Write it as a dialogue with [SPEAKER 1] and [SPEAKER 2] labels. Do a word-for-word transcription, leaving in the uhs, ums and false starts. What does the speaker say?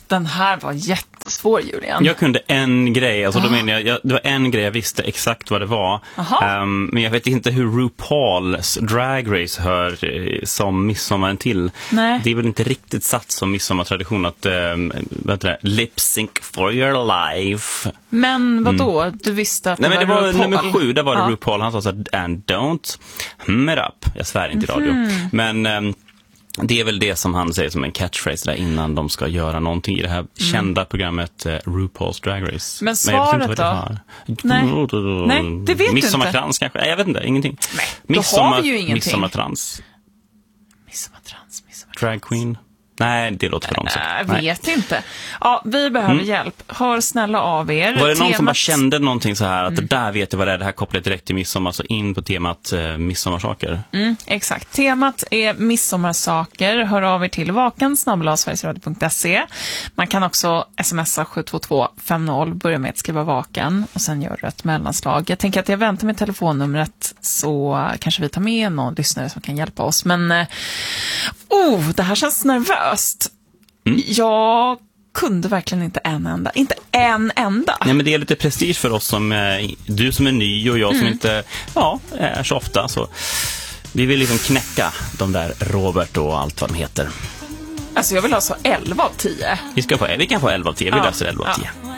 [SPEAKER 1] Den här var jättesvår, Julian.
[SPEAKER 2] Jag kunde en grej, alltså då menar jag, jag, det var en grej jag visste exakt vad det var. Um, men jag vet inte hur RuPaul's Drag Race hör eh, som midsommaren till.
[SPEAKER 1] Nej.
[SPEAKER 2] Det är väl inte riktigt satt som midsommartradition att um, vad heter det? Lip sync for your life.
[SPEAKER 1] Men vad då? Mm. Du visste att det,
[SPEAKER 2] Nej, men det
[SPEAKER 1] var,
[SPEAKER 2] var
[SPEAKER 1] RuPaul.
[SPEAKER 2] nummer sju, där var det
[SPEAKER 1] ja.
[SPEAKER 2] RuPaul. Han sa så här, and don't hum it up. Jag svär inte i radio. Mm. Men um, det är väl det som han säger som en catchphrase där innan de ska göra någonting i det här mm. kända programmet uh, RuPaul's Drag Race.
[SPEAKER 1] Men svaret
[SPEAKER 2] men
[SPEAKER 1] då? Nej. Nej, det vet
[SPEAKER 2] Midsommartrans kanske? Nej, jag vet inte, ingenting.
[SPEAKER 1] Nej,
[SPEAKER 2] Midsommar,
[SPEAKER 1] då har vi ju ingenting.
[SPEAKER 2] Midsommartrans.
[SPEAKER 1] Midsommartrans, midsommartrans.
[SPEAKER 2] Drag queen. Nej, det låter för långsamt.
[SPEAKER 1] Jag vet Nej. inte. Ja, vi behöver mm. hjälp. Hör snälla av er.
[SPEAKER 2] Var det någon
[SPEAKER 1] temat...
[SPEAKER 2] som bara kände någonting så här att
[SPEAKER 1] mm.
[SPEAKER 2] det där vet jag vad det är, det här kopplar direkt till midsommar, så in på temat eh, midsommarsaker.
[SPEAKER 1] Mm, exakt. Temat är midsommarsaker. Hör av er till vaken snabel-a sverigesradio punkt se. Man kan också smsa sju två två fem noll, börja med att skriva vaken och sen gör ett mellanslag. Jag tänker att jag väntar med telefonnumret så kanske vi tar med någon lyssnare som kan hjälpa oss. Men eh, oh, det här känns nervöst. Mm. Jag kunde verkligen inte en enda. Inte en enda.
[SPEAKER 2] Nej, men det är lite prestige för oss som eh, du som är ny och jag mm. som inte ja, är så ofta. Så vi vill liksom knäcka de där Robert och allt vad de heter.
[SPEAKER 1] Alltså jag vill ha så elva av tio.
[SPEAKER 2] Vi, ska få, vi kan få elva av tio. Vi
[SPEAKER 1] ja.
[SPEAKER 2] löser elva av tio.
[SPEAKER 1] Ja.